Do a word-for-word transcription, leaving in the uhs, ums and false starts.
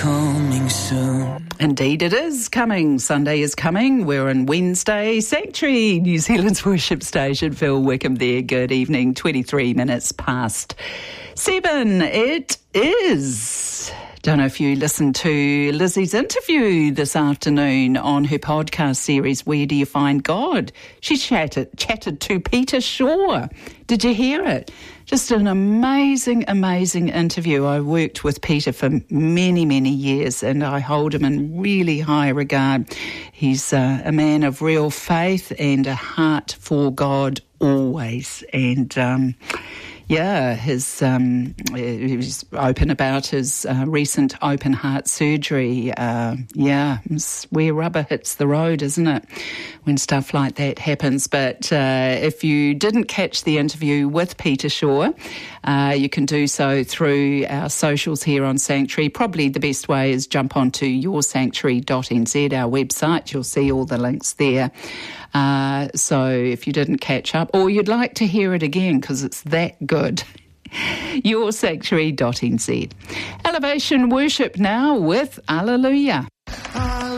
coming soon. Indeed it is coming. Sunday is coming. We're on Wednesday. Sanctuary, New Zealand's worship station. Phil Wickham there. Good evening. twenty-three minutes past seven. It is. Don't know if you listened to Lizzie's interview this afternoon on her podcast series, Where Do You Find God? She chatted, chatted to Peter Shaw. Did you hear it? Just an amazing, amazing interview. I worked with Peter for many, many years and I hold him in really high regard. He's uh, a man of real faith and a heart for God always. And um Yeah, his um, he was open about his uh, recent open heart surgery. Uh, yeah, it's where rubber hits the road, isn't it, when stuff like that happens? But uh, if you didn't catch the interview with Peter Shaw, uh, you can do so through our socials here on Sanctuary. Probably the best way is jump onto your sanctuary dot n z, our website. You'll see all the links there. Uh, so if you didn't catch up or you'd like to hear it again because it's that good, your sanctuary dot n z. Elevation Worship now with Alleluia.